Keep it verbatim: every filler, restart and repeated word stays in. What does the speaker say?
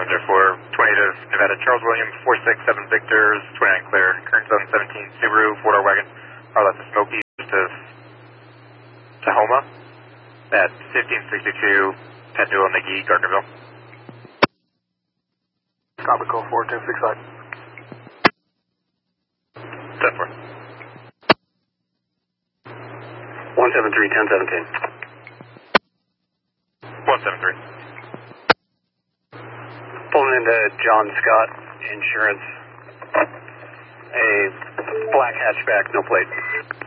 one zero four, twenty to Nevada, Charles William, four six seven Victors, twenty-nine clear, current zone seventeen, Subaru, four-door wagon, I'll let the Smoky to Tahoma, at fifteen sixty-two, Pendula, McGee, Gardnerville. Copy, call four ten six five. ten four. one seven three, ten seventeen. one seven three. Pulling into John Scott Insurance, a black hatchback, no plate.